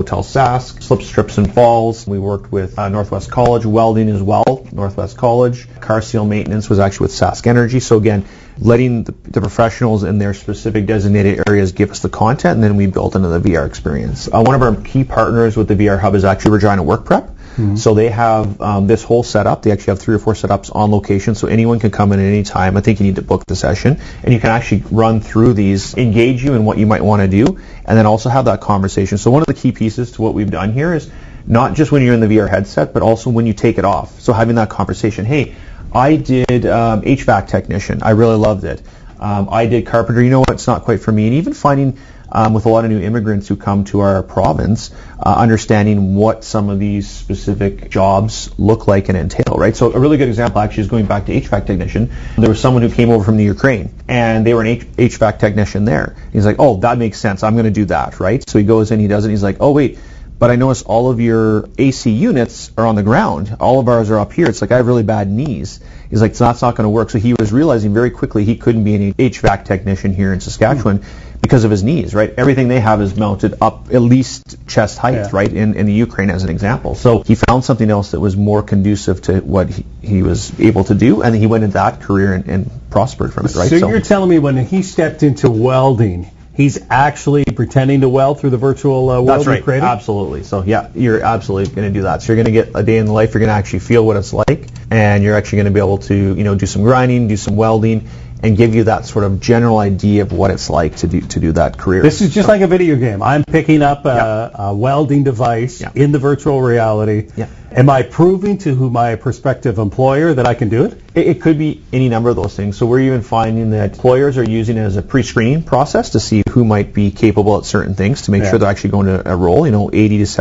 Hotel Sask, slips, trips, and falls. We worked with Northwest College, welding as well, Northwest College. Car seal maintenance was actually with Sask Energy. So again, letting the professionals in their specific designated areas give us the content, and then we built into the VR experience. One of our key partners with the VR Hub is actually Regina Work Prep. Mm-hmm. So they have this whole setup. They actually have 3 or 4 setups on location, so anyone can come in at any time. I think you need to book the session, and you can actually run through these, engage you in what you might want to do, and then also have that conversation. So one of the key pieces to what we've done here is not just when you're in the VR headset, but also when you take it off. So having that conversation. Hey, I did HVAC technician. I really loved it. I did carpenter. You know what? It's not quite for me. And even finding with a lot of new immigrants who come to our province, understanding what some of these specific jobs look like and entail, right? So a really good example actually is going back to HVAC technician. There was someone who came over from the Ukraine, and they were an HVAC technician there. He's like, oh, that makes sense. I'm going to do that, right? So he goes in, he does it, he's like, oh, wait, but I noticed all of your AC units are on the ground. All of ours are up here. It's like, I have really bad knees. He's like, so that's not going to work. So he was realizing very quickly he couldn't be an HVAC technician here in Saskatchewan because of his knees, right? Everything they have is mounted up at least chest height, right, in the Ukraine as an example. So he found something else that was more conducive to what he was able to do, and he went into that career and prospered from it, right? So you're telling me when he stepped into welding, he's actually pretending to weld through the virtual world That's right, created? Absolutely. So yeah, you're absolutely going to do that. So you're going to get a day in the life. You're going to actually feel what it's like, and you're actually going to be able to, do some grinding, do some welding, and give you that sort of general idea of what it's like to do that career. This is just like a video game. I'm picking up a welding device in the virtual reality. Yeah. Am I proving to my prospective employer that I can do it? It could be any number of those things. So we're even finding that employers are using it as a pre-screening process to see who might be capable at certain things to make sure they're actually going to a role, 80 to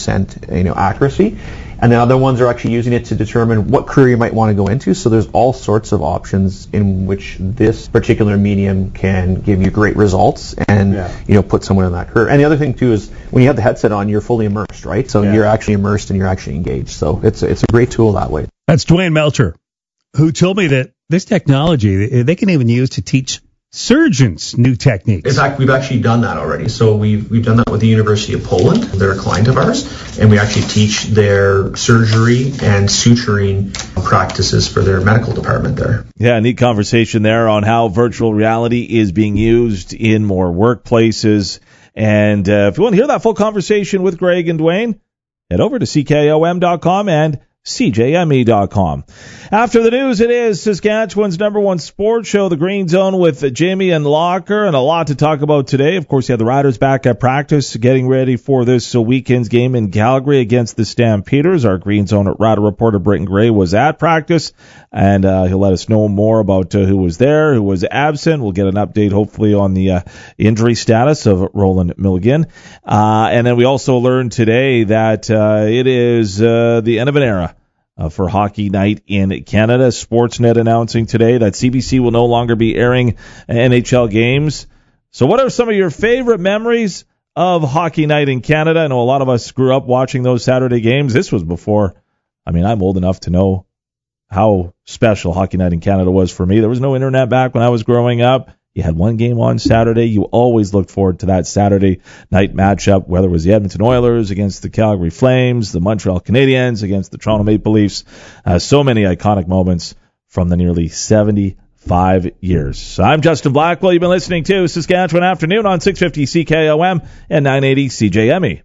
70% accuracy. And then other ones are actually using it to determine what career you might want to go into. So there's all sorts of options in which this particular medium can give you great results and put someone in that career. And the other thing too is when you have the headset on, you're fully immersed, right? So you're actually immersed and you're actually engaged. So it's a great tool that way. That's Dwayne Melcher, who told me that this technology they can even use to teach surgeons new techniques. In fact, we've actually done that already. So we've done that with the University of Poland. They're a client of ours, and we actually teach their surgery and suturing practices for their medical department there. Yeah, neat conversation there on how virtual reality is being used in more workplaces. And if you want to hear that full conversation with Greg and Dwayne, head over to CKOM.com and CJME.com. After the news, it is Saskatchewan's #1 sports show, The Green Zone, with Jamie and Locker, and a lot to talk about today. Of course, you have the Riders back at practice, getting ready for this weekend's game in Calgary against the Stampeders. Our Green Zone Rider reporter, Britton Gray, was at practice, and he'll let us know more about who was there, who was absent. We'll get an update, hopefully, on the injury status of Roland Milligan. And then we also learned today that it is the end of an era for Hockey Night in Canada. Sportsnet announcing today that CBC will no longer be airing NHL games. So what are some of your favorite memories of Hockey Night in Canada? I know a lot of us grew up watching those Saturday games. This was before, I'm old enough to know how special Hockey Night in Canada was for me. There was no internet back when I was growing up. You had one game on Saturday. You always looked forward to that Saturday night matchup, whether it was the Edmonton Oilers against the Calgary Flames, the Montreal Canadiens against the Toronto Maple Leafs. So many iconic moments from the nearly 75 years. So I'm Justin Blackwell. You've been listening to Saskatchewan Afternoon on 650 CKOM and 980 CJME.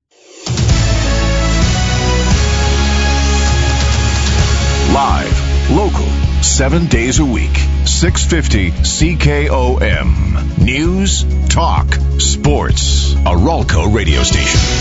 Live, local, 7 days a week. 650 CKOM. News, talk, sports. A Ralco radio station.